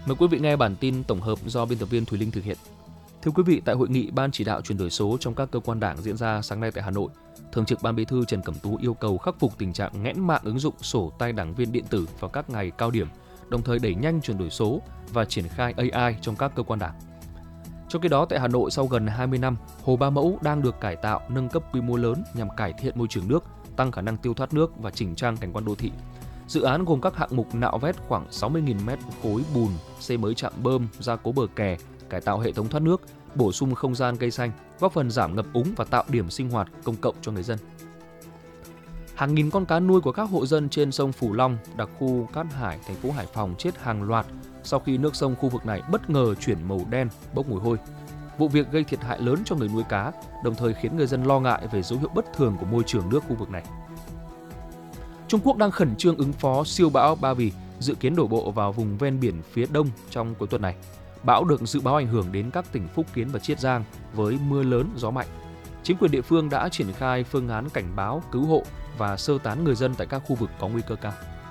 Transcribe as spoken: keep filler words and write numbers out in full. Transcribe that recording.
Mời quý vị nghe bản tin tổng hợp do biên tập viên Thùy Linh thực hiện. Thưa quý vị, tại hội nghị Ban chỉ đạo chuyển đổi số trong các cơ quan Đảng diễn ra sáng nay tại Hà Nội, Thường trực Ban Bí thư Trần Cẩm Tú yêu cầu khắc phục tình trạng nghẽn mạng ứng dụng sổ tay đảng viên điện tử vào các ngày cao điểm, đồng thời đẩy nhanh chuyển đổi số và triển khai a i trong các cơ quan Đảng. Trong khi đó, tại Hà Nội sau gần hai mươi năm, Hồ Ba Mẫu đang được cải tạo, nâng cấp quy mô lớn nhằm cải thiện môi trường nước, tăng khả năng tiêu thoát nước và chỉnh trang cảnh quan đô thị. Dự án gồm các hạng mục nạo vét khoảng sáu mươi nghìn mét khối bùn, xây mới trạm bơm, gia cố bờ kè, cải tạo hệ thống thoát nước, bổ sung không gian cây xanh, góp phần giảm ngập úng và tạo điểm sinh hoạt công cộng cho người dân. Hàng nghìn con cá nuôi của các hộ dân trên sông Phù Long, đặc khu Cát Hải, thành phố Hải Phòng chết hàng loạt sau khi nước sông khu vực này bất ngờ chuyển màu đen, bốc mùi hôi. Vụ việc gây thiệt hại lớn cho người nuôi cá, đồng thời khiến người dân lo ngại về dấu hiệu bất thường của môi trường nước khu vực này. Trung Quốc đang khẩn trương ứng phó siêu bão Ba Vì, dự kiến đổ bộ vào vùng ven biển phía đông trong cuối tuần này. Bão được dự báo ảnh hưởng đến các tỉnh Phúc Kiến và Chiết Giang với mưa lớn, gió mạnh. Chính quyền địa phương đã triển khai phương án cảnh báo, cứu hộ và sơ tán người dân tại các khu vực có nguy cơ cao.